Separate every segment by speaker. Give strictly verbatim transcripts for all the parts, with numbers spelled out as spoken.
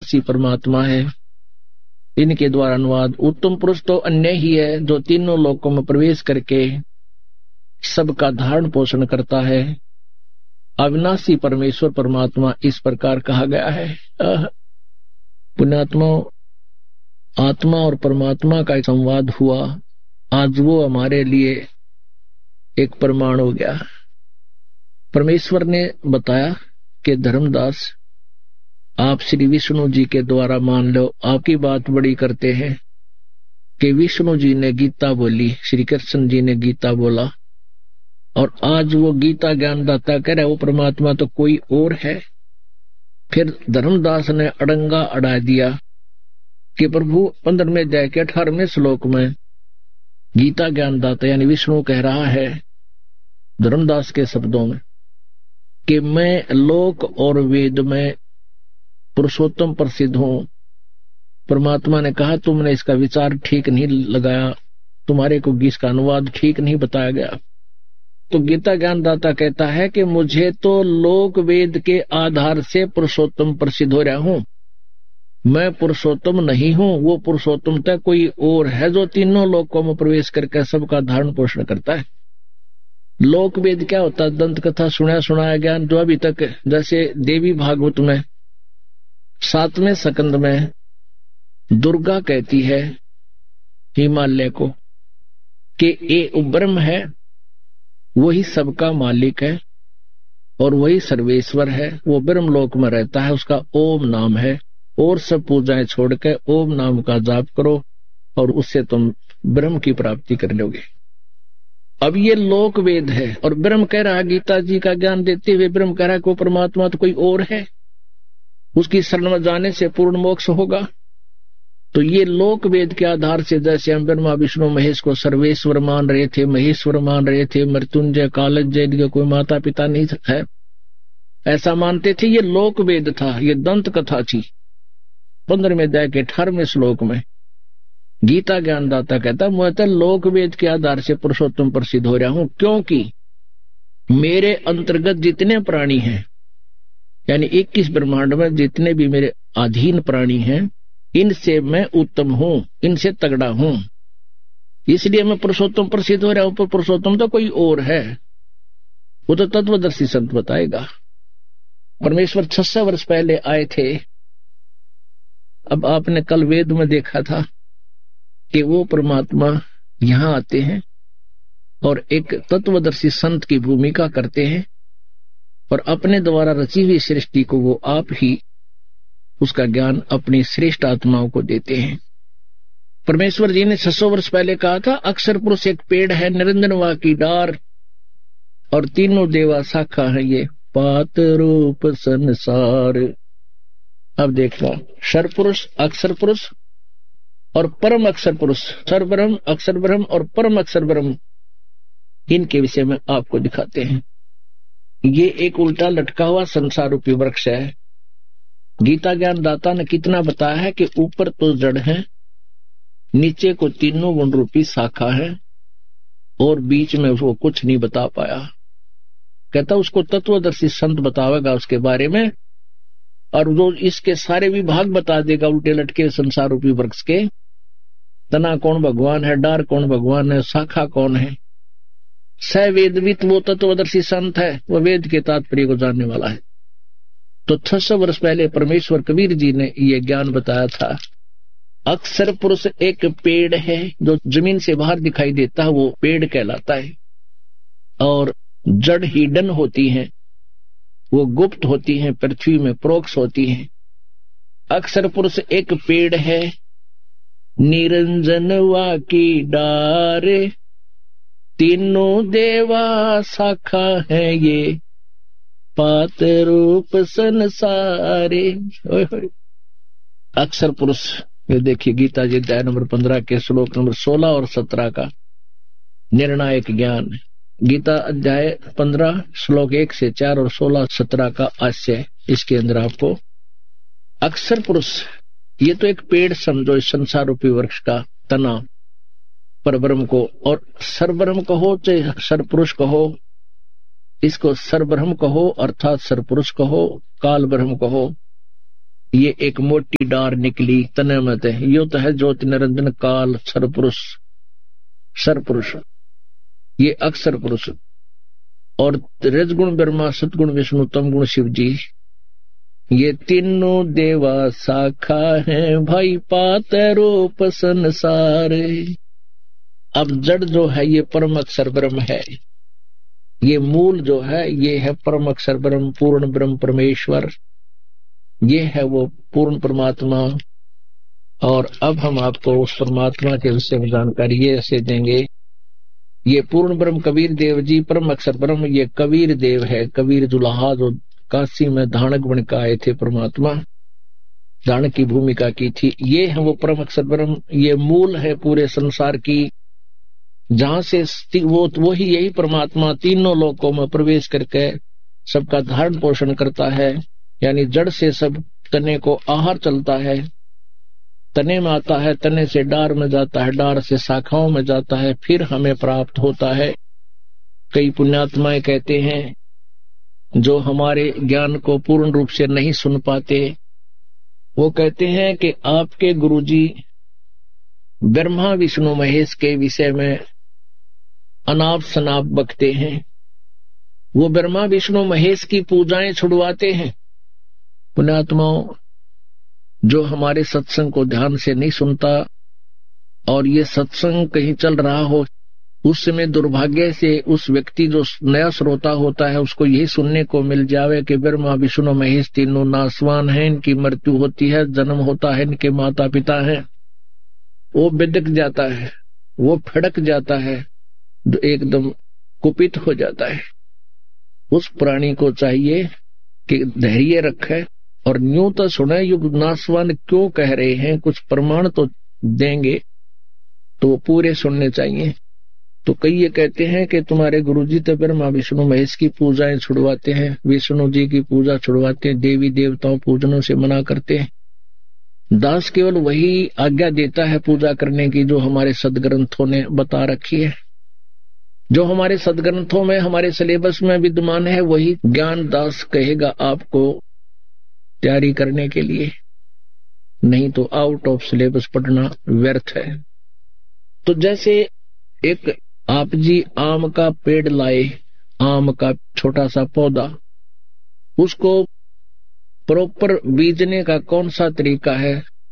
Speaker 1: अविनाशी परमात्मा है। इनके द्वारा अनुवाद उत्तम पुरुष तो अन्य ही है, जो तीनों लोकों में प्रवेश करके सबका धारण पोषण करता है। अविनाशी परमेश्वर परमात्मा इस प्रकार कहा गया है। पुण्यात्मा, आत्मा और परमात्मा का एक संवाद हुआ, आज वो हमारे लिए एक प्रमाण हो गया। परमेश्वर ने बताया कि धर्मदास, आप श्री विष्णु जी के द्वारा मान लो, आपकी बात बड़ी करते हैं कि विष्णु जी ने गीता बोली, श्री कृष्ण जी ने गीता बोला, और आज वो गीता ज्ञानदाता कह रहा है वो परमात्मा तो कोई और है। फिर धर्मदास ने अड़ंगा अड़ा दिया कि प्रभु पंद्रहवें अध्याय के अठारहवें श्लोक में गीता ज्ञानदाता यानी विष्णु कह रहा है धर्मदास के शब्दों में कि मैं लोक और वेद में पुरुषोत्तम प्रसिद्ध हूं। परमात्मा ने कहा तुमने इसका विचार ठीक नहीं लगाया, तुम्हारे को इसका अनुवाद ठीक नहीं बताया गया। तो गीता ज्ञानदाता कहता है कि मुझे तो लोक वेद के आधार से पुरुषोत्तम प्रसिद्ध हो रहा हूं, मैं पुरुषोत्तम नहीं हूं, वो पुरुषोत्तम तक कोई और है जो तीनों लोकों में प्रवेश करके सबका धारण पोषण करता है। लोक वेद क्या होता है? दंत कथा सुना सुनाया ज्ञान, जो अभी तक जैसे देवी भागवत में सातवें सकंद में दुर्गा कहती है हिमालय को कि ये ब्रह्म है, वही सबका मालिक है और वही सर्वेश्वर है, वो ब्रह्म लोक में रहता है, उसका ओम नाम है, और सब पूजाएं छोड़ के ओम नाम का जाप करो और उससे तुम ब्रह्म की प्राप्ति कर लोगे। अब ये लोक वेद है और ब्रह्म कह रहा है, गीता जी का ज्ञान देते हुए ब्रह्म कह रहा है को परमात्मा तो कोई और है, उसकी शरण में जाने से पूर्ण मोक्ष होगा। तो ये लोक वेद के आधार से जैसे हम ब्रह्मा विष्णु महेश को सर्वेश्वर मान रहे थे, महेश्वर मान रहे थे, मृत्युंजय कालज्जय इनके कोई माता पिता नहीं है, ऐसा मानते थे। ये लोक वेद था, ये दंत कथा थी। पंद्रहवें अध्याय के अठारहवें श्लोक में गीता ज्ञानदाता कहता मैं तो लोक वेद के आधार से पुरुषोत्तम प्रसिद्ध हो रहा हूं, क्योंकि मेरे अंतर्गत जितने प्राणी हैं यानी इक्कीस ब्रह्मांड में जितने भी मेरे अधीन प्राणी हैं, इनसे मैं उत्तम हूं, इनसे तगड़ा हूं, इसलिए मैं पुरुषोत्तम प्रसिद्ध हो रहा हूं। पर पुरुषोत्तम तो कोई और है, वो तो तत्वदर्शी संत बताएगा। परमेश्वर छह सौ वर्ष पहले आए थे। अब आपने कल वेद में देखा था कि वो परमात्मा यहां आते हैं और एक तत्वदर्शी संत की भूमिका करते हैं और अपने द्वारा रची हुई सृष्टि को वो आप ही उसका ज्ञान अपनी श्रेष्ठ आत्माओं को देते हैं। परमेश्वर जी ने छह सौ वर्ष पहले कहा था अक्षर पुरुष एक पेड़ है, निरंजनवा की डार और तीनों देवा शाखा है, ये पात रूप संसार। अब देखना, क्षर पुरुष, अक्षर पुरुष और परम अक्षर पुरुष, क्षर ब्रह्म, अक्षर ब्रह्म और परम अक्षर ब्रह्म, इनके विषय में आपको दिखाते हैं। ये एक उल्टा लटका हुआ संसार रूपी वृक्ष है। गीता ज्ञान दाता ने कितना बताया है कि ऊपर तो जड़ है, नीचे को तीनों गुण रूपी शाखा है और बीच में वो कुछ नहीं बता पाया। कहता उसको तत्वदर्शी संत बतावेगा उसके बारे में, और वो इसके सारे विभाग बता देगा उल्टे लटके संसार रूपी वृक्ष के। तना कौन भगवान है, डार कौन भगवान है, शाखा कौन है। स वेदवित वो तत्वदर्शी संत है, वो वेद के तात्पर्य को जानने वाला है। तो छह सौ वर्ष पहले परमेश्वर कबीर जी ने ये ज्ञान बताया था। अक्षर पुरुष एक पेड़ है जो जमीन से बाहर दिखाई देता है, वो पेड़ कहलाता है। और जड़ हिडन होती हैं, वो गुप्त होती हैं, पृथ्वी में प्रोक्ष होती हैं। अक्षर पुरुष एक पेड़ है, निरंजनवा की डारे, तीनों देवा शाखा है, ये पात रूप संसारे। अक्षर पुरुष, ये देखिए गीता जी अध्याय नंबर पंद्रह के श्लोक नंबर सोलह और सत्रह का निर्णायक ज्ञान। गीता अध्याय पंद्रह श्लोक एक से चार और सोलह सत्रह का आशय इसके अंदर आपको अक्षर पुरुष, ये तो एक पेड़ समझो इस संसार रूपी वृक्ष का तना, परब्रह्म को, और सरब्रह्म कहो चाहे सरपुरुष कहो, इसको सरब्रह्म कहो अर्थात सरपुरुष कहो, काल ब्रह्म कहो, ये एक मोटी डार निकली तने मत है, यो तो है ज्योति निरंजन काल सरपुरुष सरपुरुष, ये अक्षर पुरुष। और रजगुण ब्रह्मा, सतगुण विष्णु, तम गुण शिव जी, ये तीनों देवा शाखा है भाई पाते रूप संसार। अब जड़ जो है ये परम अक्षर ब्रह्म है, ये मूल जो है ये है परम अक्षर ब्रह्म, पूर्ण ब्रह्म परमेश्वर, ये है वो पूर्ण परमात्मा। और अब हम आपको उस परमात्मा के विषय में जानकारी ये ऐसे देंगे। ये पूर्ण ब्रह्म कबीर देव जी परम अक्षर ब्रह्म, ये कबीर देव है, कबीर जुलाहा जो काशी में धानक बन के आए थे, परमात्मा धानक की भूमिका की थी, ये है वो परम अक्षर ब्रह्म। ये मूल है पूरे संसार की, जहां से वो वो ही यही परमात्मा तीनों लोकों में प्रवेश करके सबका धारण पोषण करता है। यानी जड़ से सब तने को आहार चलता है, तने में आता है, तने से डार में जाता है, डार से शाखाओं में जाता है, फिर हमें प्राप्त होता है। कई पुण्यात्माएं कहते हैं जो हमारे ज्ञान को पूर्ण रूप से नहीं सुन पाते, वो कहते हैं कि आपके गुरुजी ब्रह्मा विष्णु महेश के विषय में अनाप शनाप बकते हैं, वो ब्रह्मा विष्णु महेश की पूजाएं छुड़वाते हैं। पुण्यात्माओं, जो हमारे सत्संग को ध्यान से नहीं सुनता और ये सत्संग कहीं चल रहा हो, उस समय दुर्भाग्य से उस व्यक्ति जो नया श्रोता होता है उसको यही सुनने को मिल जावे कि ब्रह्मा विष्णु महेश तीनों नासवान हैं, इनकी मृत्यु होती है, जन्म होता है, इनके माता पिता हैं, वो बिदक जाता है, वो फड़क जाता है, एकदम कुपित हो जाता है। उस प्राणी को चाहिए कि धैर्य रखे और न्यू तो सुने युग नासवान क्यों कह रहे हैं, कुछ प्रमाण तो देंगे, तो पूरे सुनने चाहिए। तो कई ये कहते हैं कि तुम्हारे गुरुजी तो ब्रह्मा विष्णु महेश की पूजाएं छुड़वाते हैं, विष्णु जी की पूजा छुड़वाते हैं, देवी देवताओं पूजनों से मना करते हैं। दास केवल वही आज्ञा देता है पूजा करने की जो हमारे सदग्रंथों ने बता रखी है, जो हमारे सदग्रंथों में हमारे सिलेबस में विद्यमान है, वही ज्ञान दास कहेगा आपको तैयारी करने के लिए, नहीं तो आउट ऑफ सिलेबस पढ़ना व्यर्थ है। तो जैसे एक आप जी आम का पेड़ लाए, आम का छोटा सा पौधा, उसको प्रॉपर बीजने का कौन सा तरीका है?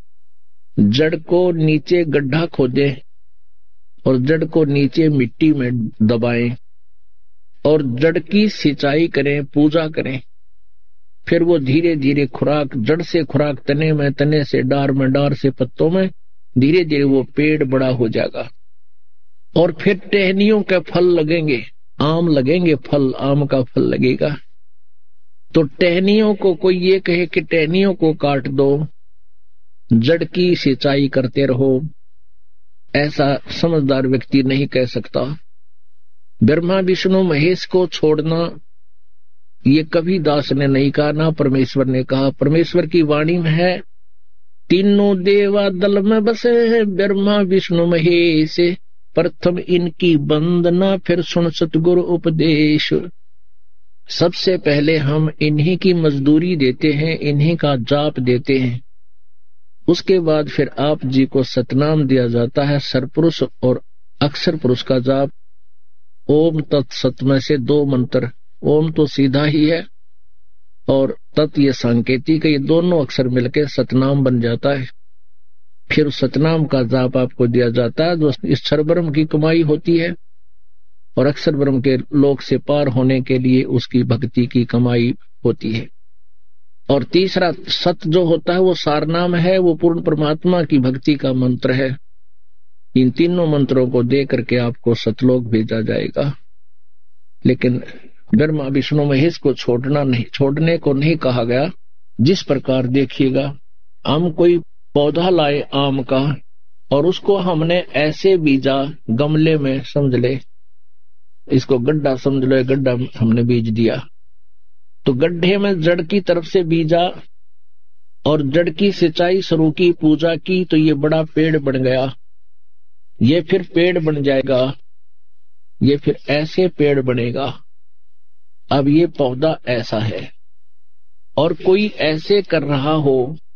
Speaker 1: जड़ को नीचे गड्ढा खोदे और जड़ को नीचे मिट्टी में दबाएं और जड़ की सिंचाई करें, पूजा करें, फिर वो धीरे धीरे खुराक, जड़ से खुराक तने में, तने से डार में, डार से पत्तों में, धीरे धीरे वो पेड़ बड़ा हो जाएगा और फिर टहनियों के फल लगेंगे, आम लगेंगे, फल आम का फल लगेगा। तो टहनियों को कोई ये कहे कि टहनियों को काट दो, जड़ की सिंचाई करते रहो, ऐसा समझदार व्यक्ति नहीं कह सकता। ब्रह्मा विष्णु महेश को छोड़ना ये कभी दास ने नहीं कहा, ना परमेश्वर ने कहा। परमेश्वर की वाणी में है, तीनों देवा दल में बसे ब्रह्मा विष्णु महेश, प्रथम इनकी वंदना फिर सुन सतगुरु उपदेश। सबसे पहले हम इन्हीं की मजदूरी देते हैं, इन्हीं का जाप देते हैं, उसके बाद फिर आप जी को सतनाम दिया जाता है। सरपुरुष और अक्षर पुरुष का जाप, ओम तत्सत में से दो मंत्र, ओम तो सीधा ही है और तत् ये सांकेतिक है, ये दोनों अक्षर मिलकर सतनाम बन जाता है। फिर सतनाम का जाप आपको दिया जाता है, जो इस क्षर ब्रह्म की कमाई होती है और अक्षर ब्रह्म के लोक से पार होने के लिए उसकी भक्ति की कमाई होती है। और तीसरा सत जो होता है वो सारनाम है, वो पूर्ण परमात्मा की भक्ति का मंत्र है। इन तीनों मंत्रों को दे करके आपको सतलोक भेजा जाएगा। लेकिन ब्रह्मा विष्णु महेश को छोड़ना नहीं, छोड़ने को नहीं कहा गया। जिस प्रकार देखिएगा, हम कोई पौधा लाए आम का और उसको हमने ऐसे बीजा गमले में, समझ ले इसको गड्ढा समझ लो, गड्ढा हमने बीज दिया, तो गड्ढे में जड़ की तरफ से बीजा और जड़ की सिंचाई शुरू की, पूजा की, तो ये बड़ा पेड़ बन गया। ये फिर पेड़ बन जाएगा, ये फिर ऐसे पेड़ बनेगा। अब ये पौधा ऐसा है और कोई ऐसे कर रहा हो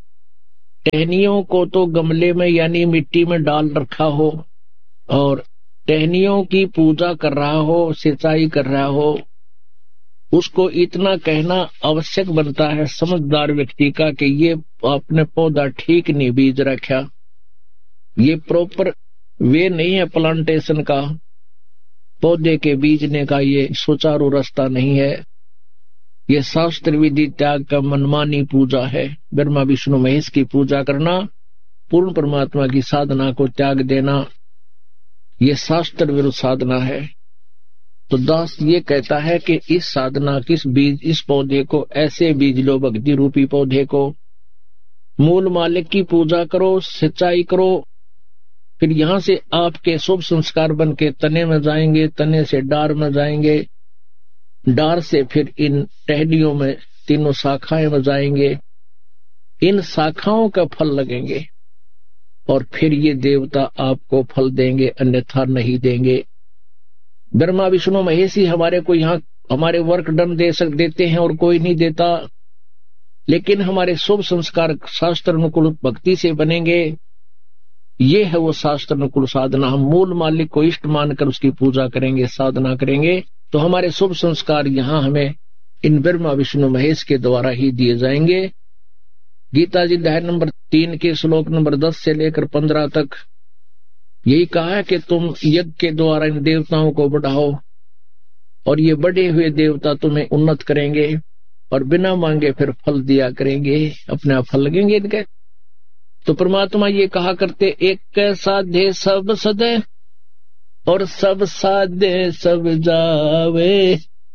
Speaker 1: टहनियों को तो गमले में यानी मिट्टी में डाल रखा हो और टहनियों की पूजा कर रहा हो, सिंचाई कर रहा हो, उसको इतना कहना आवश्यक बनता है समझदार व्यक्ति का कि ये आपने पौधा ठीक नहीं बीज रखा, ये प्रॉपर वे नहीं है प्लांटेशन का, पौधे के बीजने का ये सुचारू रास्ता नहीं है, ये शास्त्र विधि त्याग का मनमानी पूजा है। ब्रह्मा विष्णु महेश की पूजा करना, पूर्ण परमात्मा की साधना को त्याग देना, ये शास्त्र विरुद्ध साधना है। तो दास ये कहता है कि इस साधना किस बीज इस पौधे को ऐसे बीज लो, भक्ति रूपी पौधे को, मूल मालिक की पूजा करो, सिंचाई करो, फिर यहां से आपके शुभ संस्कार बन के तने में जाएंगे, तने से डार में जाएंगे, डार से फिर इन टहनियों में तीनों शाखाएं में जाएंगे, इन शाखाओं का फल लगेंगे और फिर ये देवता आपको फल देंगे, अन्यथा नहीं देंगे। ब्रह्मा विष्णु महेश ही हमारे को यहाँ हमारे वर्क डन दे सक देते हैं और कोई नहीं देता, लेकिन हमारे शुभ संस्कार शास्त्र अनुकूल भक्ति से बनेंगे। ये है वो शास्त्र अनुकूल साधना। हम मूल मालिक को इष्ट मानकर उसकी पूजा करेंगे, साधना करेंगे, तो हमारे शुभ संस्कार यहाँ हमें इन ब्रह्मा विष्णु महेश के द्वारा ही दिए जाएंगे। गीता जी अध्याय नंबर तीन के श्लोक नंबर दस से लेकर पंद्रह तक यही कहा है कि तुम यज्ञ के द्वारा इन देवताओं को बढ़ाओ और ये बढ़े हुए देवता तुम्हें उन्नत करेंगे और बिना मांगे फिर फल दिया करेंगे, अपने आप फल लगेंगे इनके। तो परमात्मा ये कहा करते, एक साधे सब सदे और सब साधे सब जावे,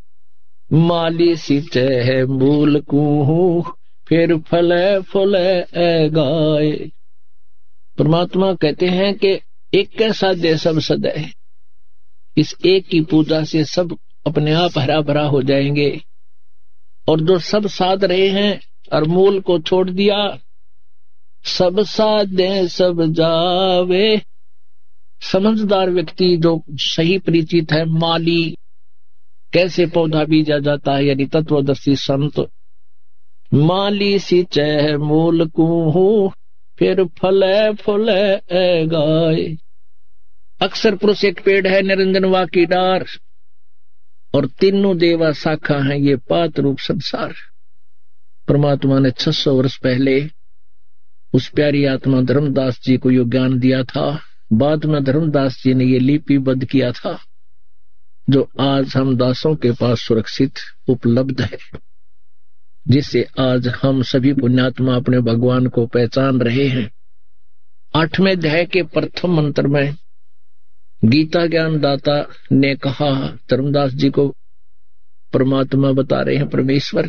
Speaker 1: माली सींचे है मूल कूहू, फिर फले फुले गाए। परमात्मा कहते हैं कि एक कैसा दे सब सदै, इस एक की पूजा से सब अपने आप हरा भरा हो जाएंगे। और जो सब साध रहे हैं और मूल को छोड़ दिया, सब साधे सब जावे। समझदार व्यक्ति जो सही परिचित है, माली कैसे पौधा बीजा जाता है, यानी तत्वदर्शी संत, माली सींचे मूल कूहू, फिर फले फुले गाय। अक्सर पुरुष एक पेड़ है, निरंजन वा की डार, और तीनों देवा शाखा हैं, ये पात रूप संसार। परमात्मा ने छह सौ वर्ष पहले उस प्यारी आत्मा धर्मदास जी को यो ज्ञान दिया था। बाद में धर्मदास जी ने ये लिपिबद्ध किया था, जो आज हम दासों के पास सुरक्षित उपलब्ध है, जिससे आज हम सभी पुण्यात्मा अपने भगवान को पहचान रहे हैं। आठवें अध्याय के प्रथम मंत्र में गीता ज्ञान दाता ने कहा, धर्मदास जी को परमात्मा बता रहे हैं, परमेश्वर,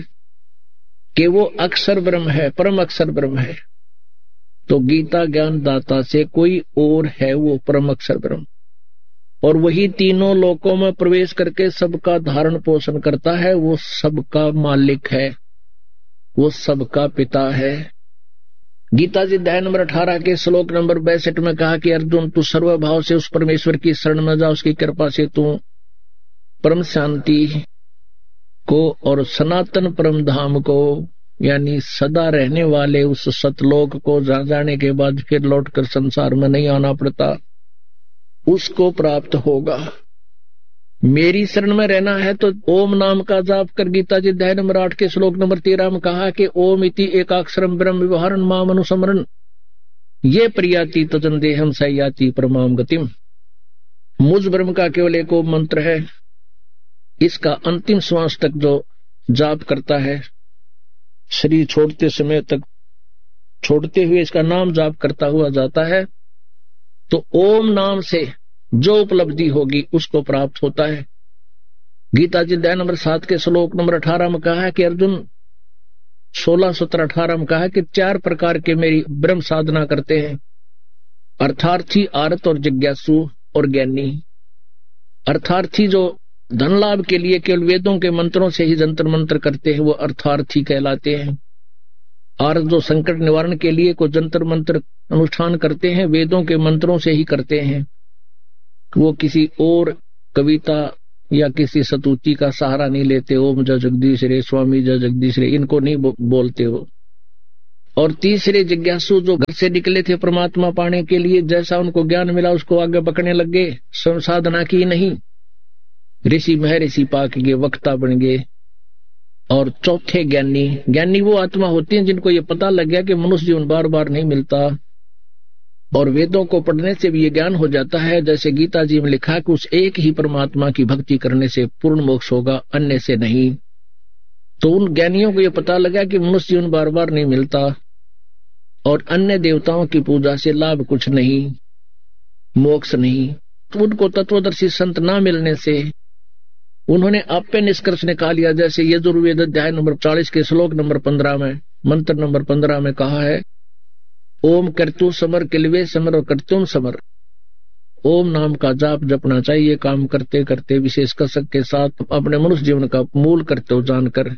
Speaker 1: कि वो अक्षर ब्रह्म है, परम अक्षर ब्रह्म है। तो गीता ज्ञान दाता से कोई और है वो परम अक्षर ब्रह्म, और वही तीनों लोकों में प्रवेश करके सबका धारण पोषण करता है, वो सबका मालिक है, वो सबका पिता है। गीता जी अध्याय नंबर अठारह के श्लोक नंबर बैसठ में कहा कि अर्जुन, तू सर्वभाव से उस परमेश्वर की शरण में जा, उसकी कृपा से तू परम शांति को और सनातन परम धाम को, यानी सदा रहने वाले उस सतलोक को जहां जाने के बाद फिर लौटकर संसार में नहीं आना पड़ता, उसको प्राप्त होगा। मेरी शरण में रहना है तो ओम नाम का जाप कर। गीता जी अध्याय नंबर आठ के श्लोक नंबर तेरह में कहा कि ओम इति एकाक्षरम ब्रह्म व्यवहारन माम अनुसमरन, ये प्रियाति तजन देहम सयाति परमाम गतिम। मुझ ब्रह्म का केवल एक ओम मंत्र है, इसका अंतिम श्वास तक जो जाप करता है, शरीर छोड़ते समय तक, छोड़ते हुए इसका नाम जाप करता हुआ जाता है, तो ओम नाम से जो उपलब्धि होगी उसको प्राप्त होता है। गीता जी अध्याय नंबर सात के श्लोक नंबर अठारह में कहा है कि अर्जुन, सोलह सत्रह अठारह में कहा है कि चार प्रकार के मेरी ब्रह्म साधना करते हैं, अर्थार्थी, आरत और जिज्ञासु और ज्ञानी। अर्थार्थी जो धन लाभ के लिए केवल वेदों के मंत्रों से ही जंतर मंत्र करते हैं, वो अर्थार्थी कहलाते हैं। आरत जो संकट निवारण के लिए को जंतर मंत्र अनुष्ठान करते हैं, वेदों के मंत्रों से ही करते हैं, वो किसी और कविता या किसी स्तुति का सहारा नहीं लेते। ओम जय जगदीश रे, स्वामी जय जगदीश रे, इनको नहीं बो, बोलते हो। और तीसरे जिज्ञासु जो घर से निकले थे परमात्मा पाने के लिए, जैसा उनको ज्ञान मिला उसको आगे बढ़ने लग गए, स्वयं साधना की नहीं, ऋषि महर्षि पाक गए, वक्ता बन गए। और चौथे ज्ञानी, ज्ञानी वो आत्मा होती है जिनको ये पता लग गया कि मनुष्य जीवन बार बार नहीं मिलता, और वेदों को पढ़ने से भी ये ज्ञान हो जाता है, जैसे गीता जी में लिखा कि उस एक ही परमात्मा की भक्ति करने से पूर्ण मोक्ष होगा, अन्य से नहीं। तो उन ज्ञानियों को ये पता लगा कि मनुष्य जीवन बार बार नहीं मिलता और अन्य देवताओं की पूजा से लाभ कुछ नहीं, मोक्ष नहीं। तो उनको तत्वदर्शी संत ना मिलने से उन्होंने आपे निष्कर्ष निकाल लिया, जैसे यजुर्वेद अध्याय नंबर चालीस के श्लोक नंबर पंद्रह में, मंत्र नंबर पंद्रह में कहा है, ओम कर्तु समर किलवे समर और कर्तुम समर। ओम नाम का जाप जपना चाहिए, काम करते करते विशेष कसक के साथ अपने मनुष्य जीवन का मूल कर्तव्य जानकर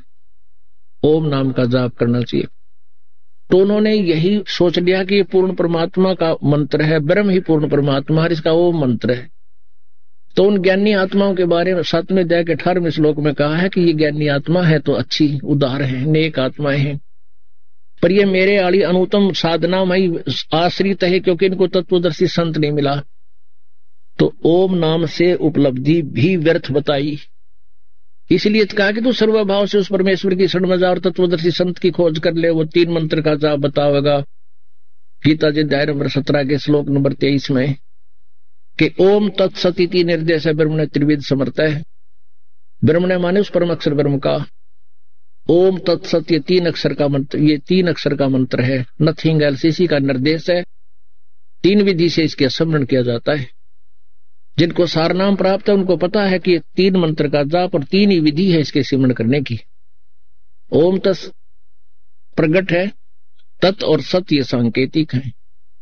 Speaker 1: ओम नाम का जाप करना चाहिए। तो उन्होंने यही सोच लिया कि ये पूर्ण परमात्मा का मंत्र है, ब्रह्म ही पूर्ण परमात्मा है, इसका ओम मंत्र है। तो उन ज्ञानी आत्माओं के बारे में सातवें अध्याय के अठारहवें श्लोक में कहा है कि ये ज्ञानी आत्मा है तो अच्छी उदार है, नेक आत्माएं हैं, पर ये मेरे आली अनुतम साधना में आश्रित है, क्योंकि इनको तत्वदर्शी संत नहीं मिला। तो ओम नाम से उपलब्धि भी व्यर्थ बताई। इसलिए कहा कि तू सर्वभाव से उस परमेश्वर की शरण में जा और तत्वदर्शी संत की खोज कर ले, वो तीन मंत्र का जाप बतावेगा। गीता जी अध्याय नंबर सत्रह के श्लोक नंबर तेईस में कि ओम तत्सत इति निर्देश है ब्रह्म ने त्रिविध समर्थ है। ब्रह्म ने माने उस परम अक्षर ब्रह्म का। ओम तत्सत ये तीन अक्षर का मंत्र, ये तीन अक्षर का मंत्र है, नथिंग एल्स, इसी का निर्देश है। तीन विधि से इसके स्मरण किया जाता है। जिनको सार नाम प्राप्त है उनको पता है कि तीन मंत्र का जाप और तीन ही विधि है इसके सिमरण करने की। ओम तत् प्रगट है, तत् और सत ये सांकेतिक है।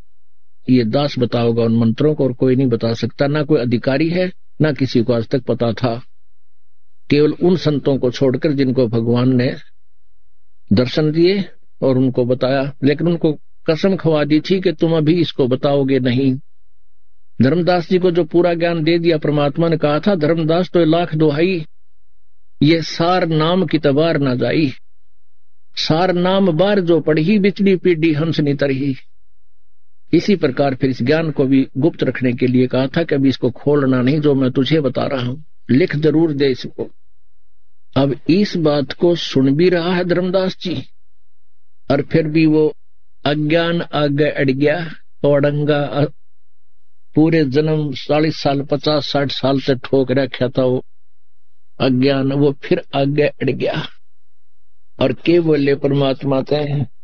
Speaker 1: ये दास बताओगा उन मंत्रों को, और कोई नहीं बता सकता, ना कोई अधिकारी है ना किसी को आज तक पता था, केवल उन संतों को छोड़कर जिनको भगवान ने दर्शन दिए और उनको बताया। लेकिन उनको कसम खवा दी थी कि तुम अभी इसको बताओगे नहीं। धर्मदास जी को जो पूरा ज्ञान दे दिया परमात्मा ने कहा था, धर्मदास तो लाख दुहाई ये सार नाम की तबार ना जाई, सार नाम बार जो पढ़ी बिचली पीढ़ी हंस नहीं तरही। इसी प्रकार फिर इस ज्ञान को भी गुप्त रखने के लिए कहा था कि अभी इसको खोलना नहीं, जो मैं तुझे बता रहा हूं लिख जरूर दे इसको। अब इस बात को सुन भी रहा है धर्मदास जी, और फिर भी वो अज्ञान आगे अड़ गया। अड़ंगा पूरे जन्म चालीस साल पचास साठ साल से ठोक रखा था वो अज्ञान, वो फिर आगे अड़ गया। और के बोले परमात्मा ते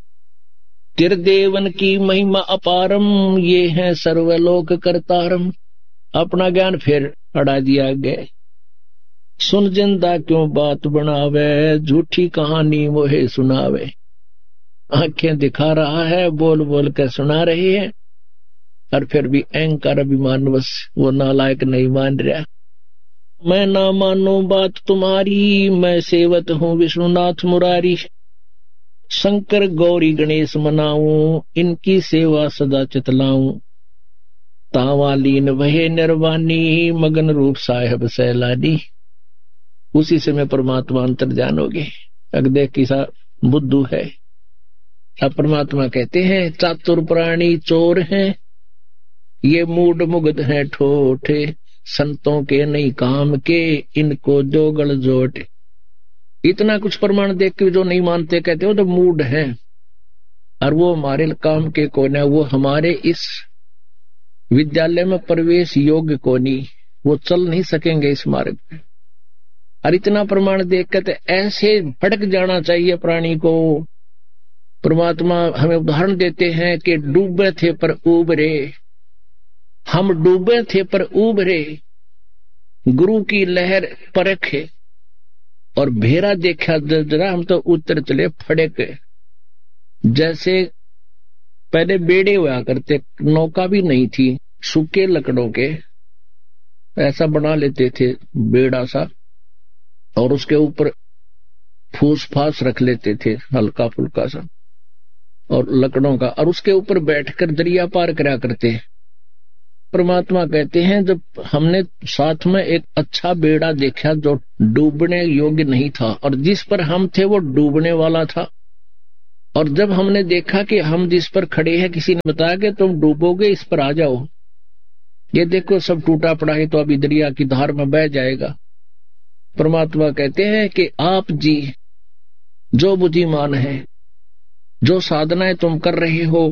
Speaker 1: तिरदेवन की महिमा अपारम, ये है सर्वलोक करतारम। अपना ज्ञान फिर अड़ा दिया गया। सुन जिंदा क्यों बात बनावे, झूठी कहानी मोहे सुनावे। आंखें दिखा रहा है, बोल बोल कर सुना रही है, और फिर भी अहंकार अभिमान बस वो नालायक नहीं मान रहा। मैं ना मानू बात तुम्हारी, मैं सेवत हूँ विष्णुनाथ मुरारी। शंकर गौरी गणेश मनाऊं, इनकी सेवा सदा चितलाऊं। तावालीन वहे निर्वाणी, मगन रूप साहेब सैलानी। उसी से मैं परमात्मा अंतर्जान हो गए। अगदे किसा बुद्धू है। अब परमात्मा कहते हैं चातुर प्राणी चोर हैं, ये मूड मुग्ध हैं ठोठे। संतों के नहीं काम के, इनको जोगल जोट। इतना कुछ प्रमाण देख के जो नहीं मानते कहते हो तो मूड है, और वो हमारे काम के कौन है, वो हमारे इस विद्यालय में प्रवेश योग्य कोनी, वो चल नहीं सकेंगे इस मार्ग में। और इतना प्रमाण देख के तो ऐसे भटक जाना चाहिए प्राणी को। परमात्मा हमें उदाहरण देते हैं कि डूबे थे पर उबरे, हम डूबे थे पर उबरे, गुरु की लहर परखे और भेरा देखा जरा, हम तो उतर चले फड़क। जैसे पहले बेड़े हुआ करते, नौका भी नहीं थी, सूखे लकड़ों के ऐसा बना लेते थे बेड़ा सा, और उसके ऊपर फूस फास रख लेते थे हल्का फुल्का सा और लकड़ों का, और उसके ऊपर बैठकर दरिया पार करा करते। परमात्मा कहते हैं जब हमने साथ में एक अच्छा बेड़ा देखा जो डूबने योग्य नहीं था, और जिस पर हम थे वो डूबने वाला था, और जब हमने देखा कि हम जिस पर खड़े हैं किसी ने बताया कि तुम डूबोगे, इस पर आ जाओ, ये देखो सब टूटा पड़ा है तो अभी दरिया की धार में बह जाएगा। परमात्मा कहते हैं कि आप जी जो बुद्धिमान है, जो साधनाएं तुम कर रहे हो,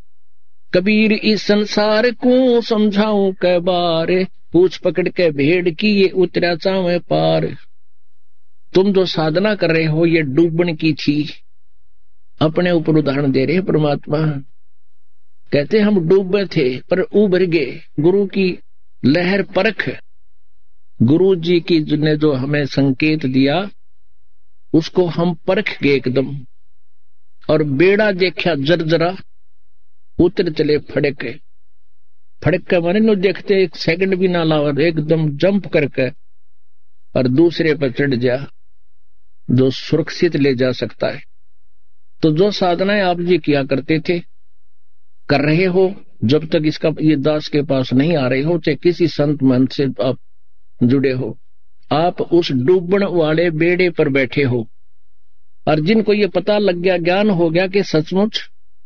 Speaker 1: कबीर इस संसार को समझाऊं कै बार, पूछ पकड़ के भेड़ की ये उतरा चावे पार। तुम जो साधना कर रहे हो ये डूबन की थी। अपने ऊपर उदाहरण दे रहे हैं परमात्मा। कहते हम डूबे थे पर उभर गए। गुरु की लहर परख, गुरु जी की ने जो हमें संकेत दिया उसको हम परख गए एकदम, और बेड़ा देखा जर्जरा, उतर चले फड़क। फड़क के माने नो देखते एक सेकंड भी ना लावा, एकदम जंप करके और दूसरे पर चढ़ जा जो सुरक्षित ले जा सकता है। तो जो साधनाएं आप जी किया करते थे, कर रहे हो, जब तक इसका ये दास के पास नहीं आ रहे हो, चाहे किसी संत मंत से आप जुड़े हो, आप उस डूबण वाले बेड़े पर बैठे हो। और जिनको ये पता लग गया, ज्ञान हो गया कि सचमुच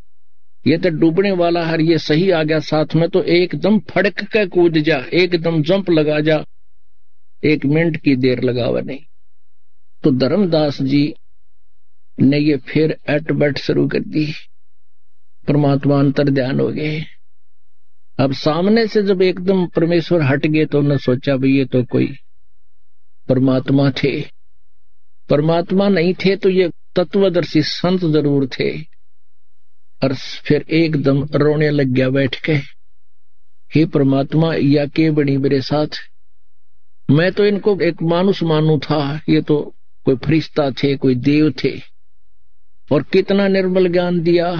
Speaker 1: ये तो डूबने वाला है, ये सही आ गया साथ में, तो एकदम फड़क के कूद जा, एकदम जंप लगा जा, एक मिनट की देर लगावा नहीं। तो धर्मदास जी ने ये फिर एट बैठ शुरू कर दी। परमात्मा अंतर ध्यान हो गए। अब सामने से जब एकदम परमेश्वर हट गए तो उन्होंने सोचा भाई ये तो कोई परमात्मा थे। परमात्मा नहीं थे तो ये तत्वदर्शी संत जरूर थे। और फिर एकदम रोने लग गया बैठ के, हे परमात्मा या के बनी मेरे साथ, मैं तो इनको एक मानुष मानू था, ये तो कोई फरिश्ता थे, कोई देव थे, और कितना निर्मल ज्ञान दिया,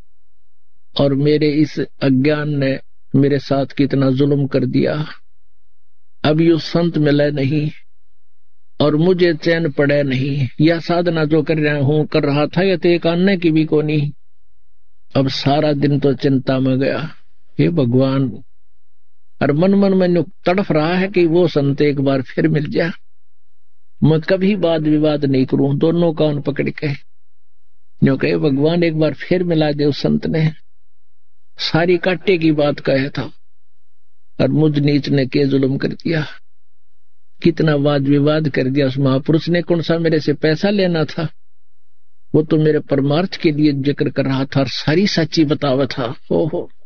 Speaker 1: और मेरे इस अज्ञान ने मेरे साथ कितना जुल्म कर दिया। अब यो संत मिले नहीं और मुझे चैन पड़े नहीं। यह साधना जो कर रहा हूं कर रहा था यह तो एक आने की भी को नहीं। अब सारा दिन तो चिंता में गया, हे भगवान, और मन मन में तड़फ रहा है कि वो संत एक बार फिर मिल जाए, मैं कभी वाद विवाद नहीं करूं। दोनों कान पकड़ के जो कहे भगवान एक बार फिर मिला दे। उस संत ने सारी काटे की बात कहा था और मुझ नीच ने के जुल्म कर दिया, कितना वाद विवाद कर दिया। उस महापुरुष ने कौन सा मेरे से पैसा लेना था, वो तो मेरे परमार्थ के लिए जिक्र कर रहा था और सारी सच्ची बतावा था। हो हो